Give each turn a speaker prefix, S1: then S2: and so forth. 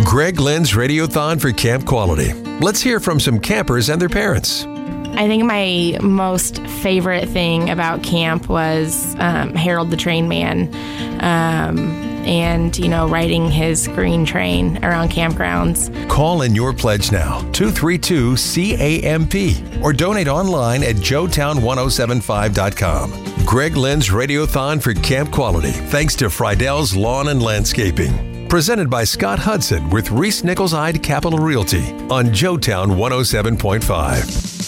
S1: Greg Lynn's Radiothon for Camp Quality. Let's hear from some campers and their parents.
S2: I think my most favorite thing about camp was Harold the Train Man and, riding his green train around campgrounds.
S1: Call in your pledge now, 232-CAMP, or donate online at joetown1075.com. Greg Lynn's Radiothon for Camp Quality, thanks to Friedell's Lawn and Landscaping. Presented by Scott Hudson with Reese Nichols-Ide Capital Realty on Joetown 107.5.